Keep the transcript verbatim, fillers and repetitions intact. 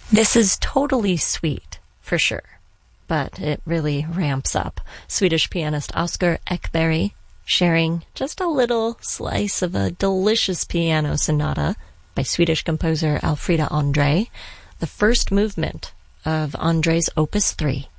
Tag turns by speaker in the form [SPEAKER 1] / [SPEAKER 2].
[SPEAKER 1] This is totally sweet, for sure, but it really ramps up. Swedish pianist Oskar Ekberg sharing just a little slice of a delicious piano sonata by Swedish composer Alfrida Andre, the first movement of Andre's Opus three.